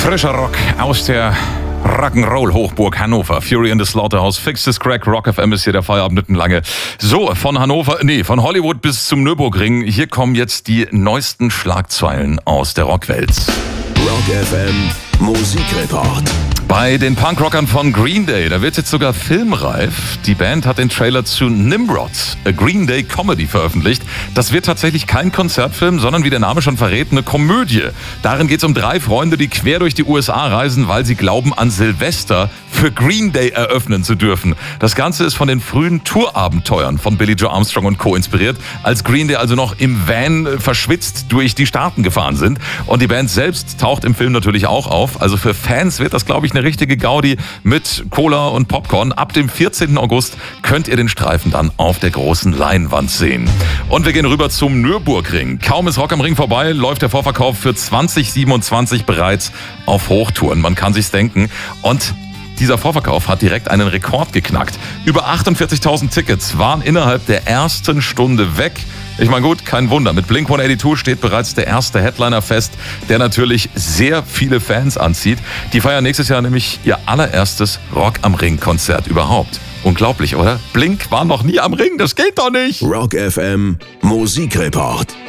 Frischer Rock aus der Rock'n'Roll-Hochburg Hannover. Fury in the Slaughterhouse, Fixes Crack, Rock FM ist hier der Feierabend Nüttenlange. So, von Hollywood bis zum Nürburgring. Hier kommen jetzt die neuesten Schlagzeilen aus der Rockwelt. Rock FM Musikreport. Bei den Punkrockern von Green Day, da wird jetzt sogar filmreif. Die Band hat den Trailer zu Nimrod, a Green Day Comedy, veröffentlicht. Das wird tatsächlich kein Konzertfilm, sondern wie der Name schon verrät, eine Komödie. Darin geht es um 3 Freunde, die quer durch die USA reisen, weil sie glauben, an Silvester für Green Day eröffnen zu dürfen. Das Ganze ist von den frühen Tourabenteuern von Billie Joe Armstrong und Co. inspiriert, als Green Day also noch im Van verschwitzt durch die Staaten gefahren sind. Und die Band selbst taucht im Film natürlich auch auf. Also für Fans wird das, glaube ich, eine richtige Gaudi mit Cola und Popcorn. Ab dem 14. August könnt ihr den Streifen dann auf der großen Leinwand sehen. Und wir gehen rüber zum Nürburgring. Kaum ist Rock am Ring vorbei, läuft der Vorverkauf für 2027 bereits auf Hochtouren. Man kann sich's denken. Und dieser Vorverkauf hat direkt einen Rekord geknackt. Über 48.000 Tickets waren innerhalb der ersten Stunde weg. Ich meine, gut, kein Wunder. Mit Blink-182 steht bereits der erste Headliner fest, der natürlich sehr viele Fans anzieht. Die feiern nächstes Jahr nämlich ihr allererstes Rock am Ring-Konzert überhaupt. Unglaublich, oder? Blink war noch nie am Ring, das geht doch nicht! Rock FM Musikreport.